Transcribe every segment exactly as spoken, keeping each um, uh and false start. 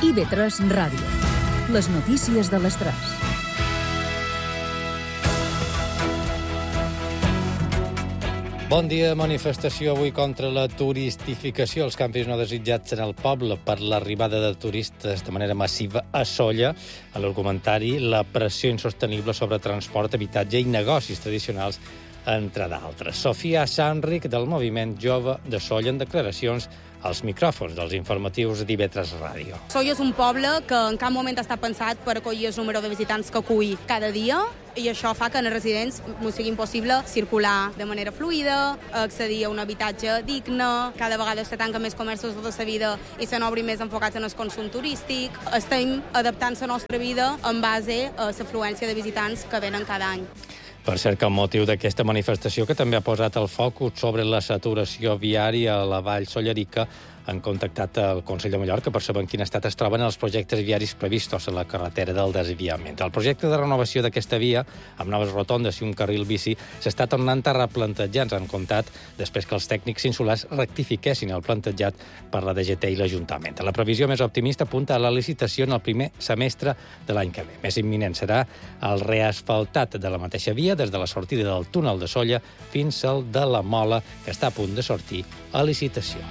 I V tres Ràdio. Les notícies de les tres. Bon dia. Manifestació avui contra la turistificació, els canvis no desitjats en el poble per l'arribada de turistes de manera massiva a Sóller. A l'argumentari, la pressió insostenible sobre transport, habitatge i negocis tradicionals, entre d'altres. Sofia Sanric, del Moviment Jove de Sóller, en declaracions als micròfons dels informatius d'I V tres Ràdio. Sóller és un poble que en cap moment està pensat per acollir el número de visitants que acull cada dia, i això fa que als residents no sigui impossible circular de manera fluida, accedir a un habitatge digne, cada vegada se tanquen més comerços de la vida i se n'obrin més enfocats en el consum turístic. Estem adaptant la nostra vida en base a l'afluència de visitants que venen cada any. Per cert, que el motiu d'aquesta manifestació, que també ha posat el focus sobre la saturació viària a la Vall Sollerica, han contactat el Consell de Mallorca per saber en quin estat es troben els projectes viaris previstos a la carretera del desviament. El projecte de renovació d'aquesta via, amb noves rotondes i un carril bici, s'està tornant a replantejar, ens han contat, després que els tècnics insulars rectifiquessin el plantejat per la D G T i l'Ajuntament. La previsió més optimista apunta a la licitació en el primer semestre de l'any que ve. Més imminent serà el reasfaltat de la mateixa via des de la sortida del túnel de Sóller fins al de la Mola, que està a punt de sortir a licitació.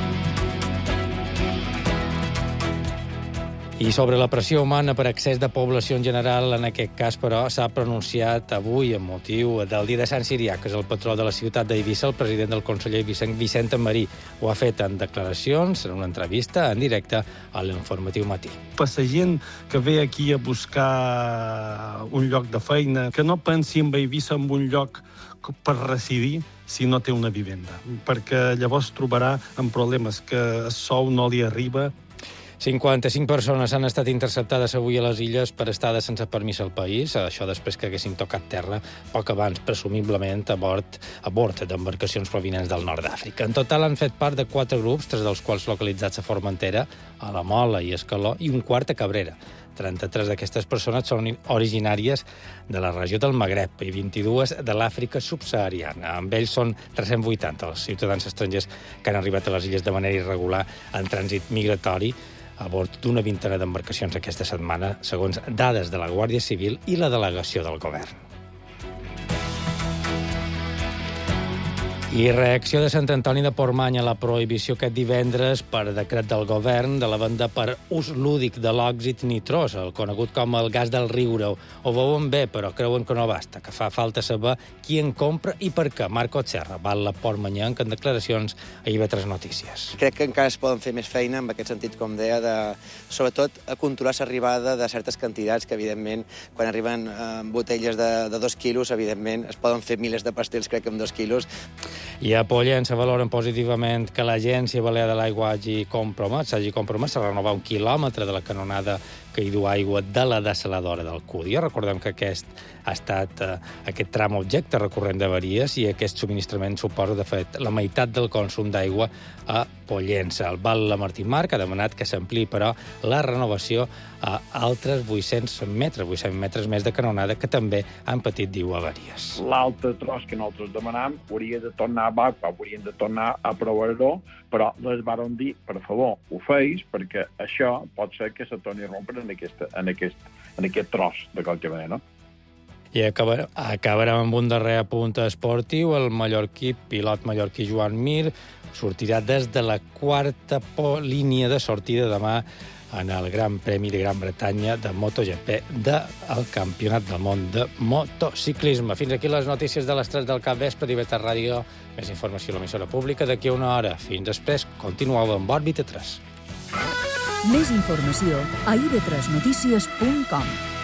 I sobre la pressió humana per excés de població en general, en aquest cas, però, s'ha pronunciat avui amb motiu del dia de Sant Sirià, que és el patró de la ciutat d'Eivissa, el president del conseller Vicent, Vicent Marí. Ho ha fet en declaracions, en una entrevista en directe a l'Informatiu Matí. Per la gent que ve aquí a buscar un lloc de feina, que no pensi en Eivissa en un lloc per residir si no té una vivenda, perquè llavors trobarà en problemes que el sou no li arriba. cinquanta-cinc persones han estat interceptades avui a les illes per estades sense permís al país, això després que haguessin tocat terra poc abans, presumiblement, a bord, a bord d'embarcacions provinents del nord d'Àfrica. En total han fet part de quatre grups, tres dels quals localitzats a Formentera, a la Mola i Escaló, i un quart a Cabrera. trenta-tres d'aquestes persones són originàries de la regió del Magreb i vint-i-dues de l'Àfrica subsahariana. Amb ells són tres-cents vuitanta els ciutadans estrangers que han arribat a les illes de manera irregular en trànsit migratori, a bord d'una vintena d'embarcacions aquesta setmana, segons dades de la Guàrdia Civil i la delegació del govern. I reacció de Sant Antoni de Portmany a la prohibició aquest divendres per decret del govern de la venda per ús lúdic de l'òxid nitrós, el conegut com el gas del riure. Ho veuen bé, però creuen que no basta, que fa falta saber qui en compra i per què. Marco Serra, val portmanyenc, en declaracions a I V tres Notícies. Crec que encara es poden fer més feina en aquest sentit, com deia, de, sobretot a controlar l'arribada de certes quantitats que, evidentment, quan arriben eh, botelles de, de dos quilos, evidentment, es poden fer milers de pastils, crec que amb dos quilos. I a Pollença valoren positivament que l'Agència Balear de l'Aigua hagi compromès, s'hagi compromès a renovar un quilòmetre de la canonada que hi du aigua de la dessaladora del Cúdia. Recordem que aquest ha estat eh, aquest tram objecte recurrent d'avaries i aquest subministrament suposa, de fet, la meitat del consum d'aigua a Pollença. El Val La Martí Marc ha demanat que s'ampliï, però, la renovació a altres vuit-cents metres, vuit-cents metres més de canonada, que també han patit, diu, avaries. L'altre tros que nosaltres demanam hauria de tornar a Bac, haurien de tornar a provar-ho, però les varen dir, per favor, ho feis, perquè això pot ser que se torni a rompre en, aquesta, en, aquest, en aquest tros, de qualque manera. I acabarem, acabarem amb un darrer apunt esportiu. El mallorquí, pilot mallorquí Joan Mir, sortirà des de la quarta línia de sortida demà en el Gran Premi de Gran Bretanya de MotoGP del Campionat del Món de Motociclisme. Fins aquí les notícies de les tres del capvespre d'I V tres Ràdio. Més informació a l'emissora pública d'aquí a una hora. Fins després, continueu amb Òrbita tres. Més informació a i v tres notícies punt com.